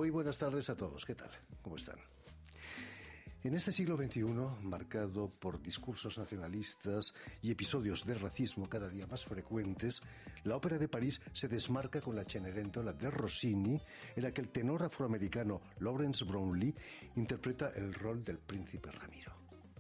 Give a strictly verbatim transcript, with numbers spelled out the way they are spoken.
Muy buenas tardes a todos. ¿Qué tal? ¿Cómo están? En este siglo veintiuno, marcado por discursos nacionalistas y episodios de racismo cada día más frecuentes, la Ópera de París se desmarca con la Cenerentola de Rossini, en la que el tenor afroamericano Lawrence Brownlee interpreta el rol del príncipe Ramiro.